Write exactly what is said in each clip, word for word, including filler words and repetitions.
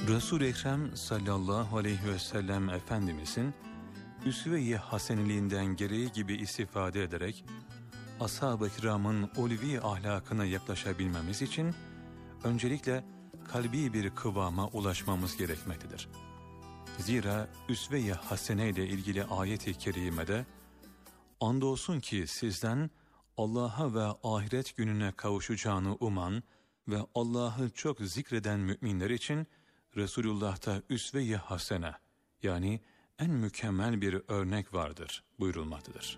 Resul-i Ekrem sallallahu aleyhi ve sellem Efendimizin üsve-i haseniliğinden gereği gibi istifade ederek ashab-ı kiramın ulvi ahlakına yaklaşabilmemiz için öncelikle kalbi bir kıvama ulaşmamız gerekmektedir. Zira üsve-i hasene ile ilgili ayet-i kerimede andolsun ki sizden Allah'a ve ahiret gününe kavuşacağını uman ve Allah'ı çok zikreden müminler için Resulullah'ta üsve-i hasene, yani en mükemmel bir örnek vardır buyurulmaktadır.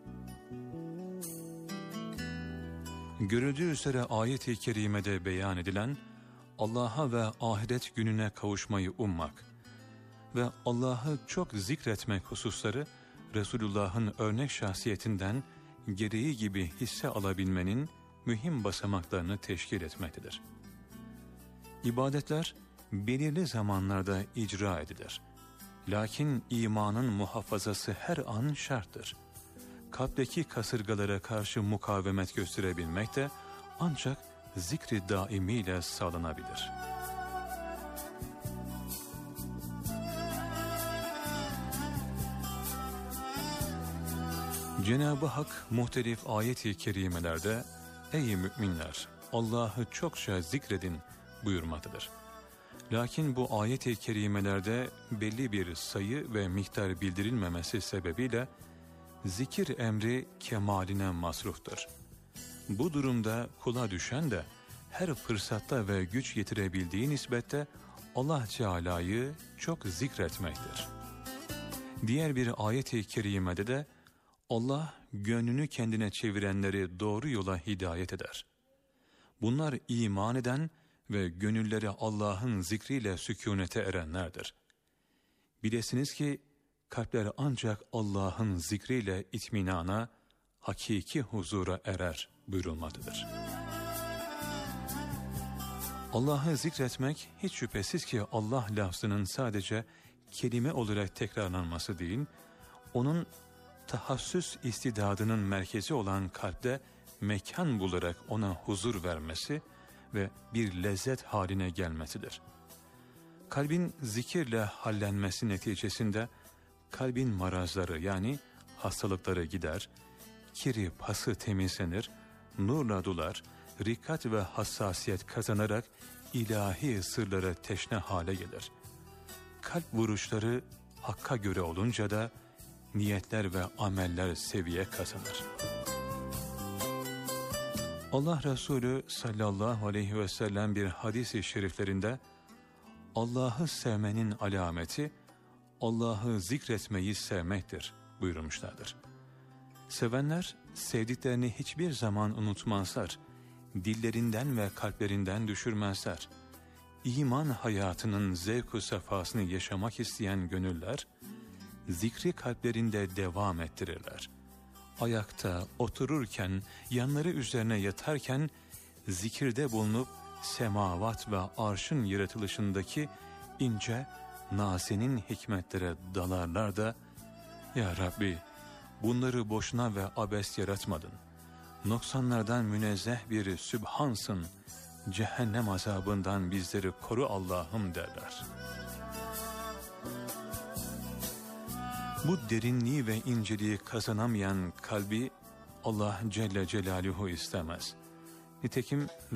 Görüldüğü üzere ayet-i kerimede beyan edilen Allah'a ve ahiret gününe kavuşmayı ummak ve Allah'ı çok zikretmek hususları Resulullah'ın örnek şahsiyetinden gereği gibi hisse alabilmenin mühim basamaklarını teşkil etmektedir. İbadetler belirli zamanlarda icra edilir. Lakin imanın muhafazası her an şarttır. Kalpteki kasırgalara karşı mukavemet gösterebilmek de ancak zikri daimiyle sağlanabilir. Cenab-ı Hak muhtelif ayet-i kerimelerde "Ey müminler, Allah'ı çokça zikredin" buyurmaktadır. Lakin bu ayet-i kerimelerde belli bir sayı ve miktar bildirilmemesi sebebiyle zikir emri kemaline masruftur. Bu durumda kula düşen de her fırsatta ve güç yetirebildiği nispette Allah Teala'yı çok zikretmektir. Diğer bir ayet-i kerimede de Allah gönlünü kendine çevirenleri doğru yola hidayet eder. Bunlar iman eden ve gönülleri Allah'ın zikriyle sükûnete erenlerdir. Bilesiniz ki kalpler ancak Allah'ın zikriyle itminana, hakiki huzura erer buyurulmaktadır. Allah'ı zikretmek hiç şüphesiz ki Allah lafzının sadece kelime olarak tekrarlanması değil, onun tahassüs istidadının merkezi olan kalpte mekan bularak ona huzur vermesi ve bir lezzet haline gelmesidir. Kalbin zikirle hallenmesi neticesinde kalbin marazları yani hastalıkları gider, kiri pası temizlenir, nurla dolar, rikkat ve hassasiyet kazanarak ilahi sırlara teşne hale gelir. Kalp vuruşları Hakk'a göre olunca da niyetler ve ameller seviye kazanır. Allah Resulü sallallahu aleyhi ve sellem bir hadis-i şeriflerinde Allah'ı sevmenin alameti Allah'ı zikretmeyi sevmektir buyurmuşlardır. Sevenler sevdiklerini hiçbir zaman unutmazlar, dillerinden ve kalplerinden düşürmezler. İman hayatının zevk-ı sefasını yaşamak isteyen gönüller, zikri kalplerinde devam ettirirler. Ayakta, otururken, yanları üzerine yatarken zikirde bulunup semavat ve arşın yaratılışındaki ince, nazenin hikmetlere dalarlar da "Ya Rabbi, bunları boşuna ve abes yaratmadın. Noksanlardan münezzeh bir Sübhansın. Cehennem azabından bizleri koru Allah'ım" derler. Bu derinliği ve inceliği kazanamayan kalbi Allah Celle Celaluhu istemez. Nitekim